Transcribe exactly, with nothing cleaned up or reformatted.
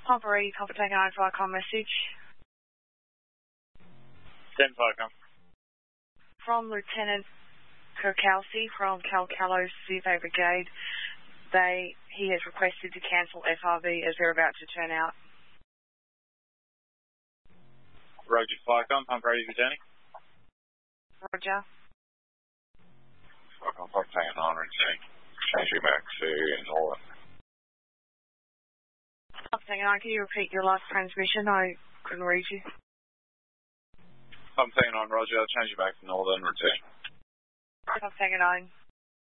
Papa ready, Papa taking on Falcon message. ten Falcon. From Lieutenant Kirkowski from Calcallo C F A Brigade. They, he has requested to cancel F R V as they're about to turn out. Roger, Falcon, pump ready for Jenny. Roger. Falcon, pump taking on routine. Change you back to Northern. Pump taking on, can you repeat your last transmission? I couldn't read you. Pump taking on, Roger, I'll change you back to Northern routine. Pump taking on.